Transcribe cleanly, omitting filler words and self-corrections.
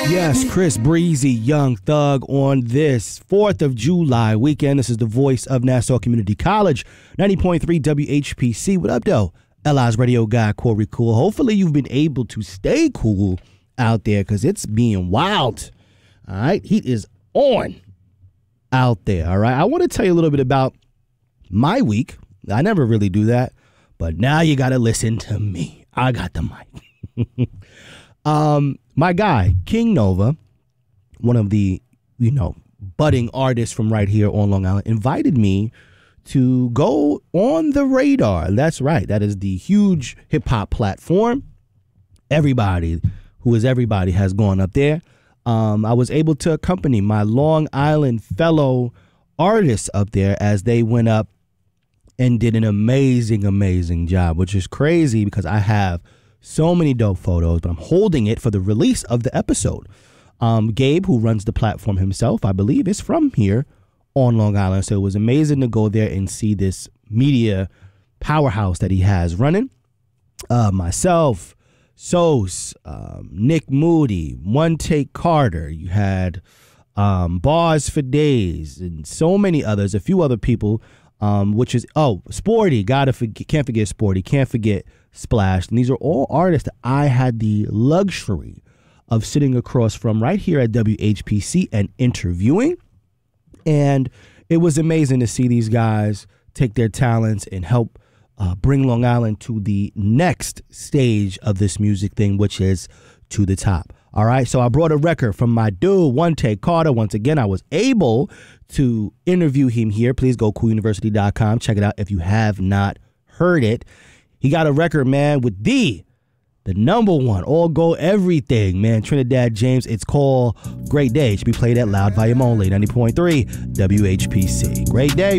Yes, Chris Breezy, Young Thug on this 4th of July weekend. This is the voice of Nassau Community College, 90.3 WHPC. What up, though? LI's radio guy, Corey Cool. Hopefully you've been able to stay cool out there because it's being wild. All right, heat is on out there. All right, I want to tell you a little bit about my week. I never really do that, but now you got to listen to me. I got the mic. My guy, King Nova, one of the, budding artists from right here on Long Island, invited me to go on the radar. That's right. That is the huge hip hop platform. Everybody who is everybody has gone up there. I was able to accompany my Long Island fellow artists up there as they went up and did an amazing, amazing job, which is crazy because I have so many dope photos, but I'm holding it for the release of the episode. Gabe, who runs the platform himself, I believe, is from here on Long Island. So it was amazing to go there and see this media powerhouse that he has running. Myself, Sos, Nick Moody, One Take Carter. You had Bars for Days and so many others, a few other people, which is, Sporty. Can't forget Sporty. Can't forget Splash. And these are all artists that I had the luxury of sitting across from right here at WHPC and interviewing. And it was amazing to see these guys take their talents and help bring Long Island to the next stage of this music thing, which is to the top. All right. So I brought a record from my dude, One Take Carter. Once again, I was able to interview him here. Please go cooluniversity.com. Check it out if you have not heard it. He got a record, man, with the number one, all go everything, man, Trinidad James. It's called Great Day. It should be played at loud volume only, 90.3 WHPC. Great day.